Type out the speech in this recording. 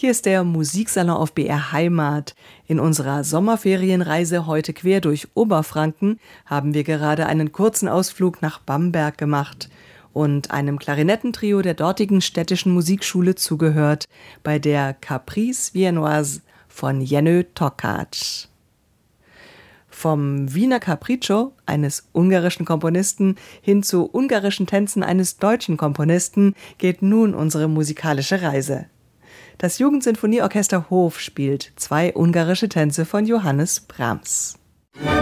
Hier ist der Musiksalon auf BR Heimat. In unserer Sommerferienreise heute quer durch Oberfranken haben wir gerade einen kurzen Ausflug nach Bamberg gemacht und einem Klarinettentrio der dortigen städtischen Musikschule zugehört, bei der Caprice Viennoise von Jenő Tokács. Vom Wiener Capriccio eines ungarischen Komponisten hin zu ungarischen Tänzen eines deutschen Komponisten geht nun unsere musikalische Reise. Das Jugendsinfonieorchester Hof spielt 2 ungarische Tänze von Johannes Brahms.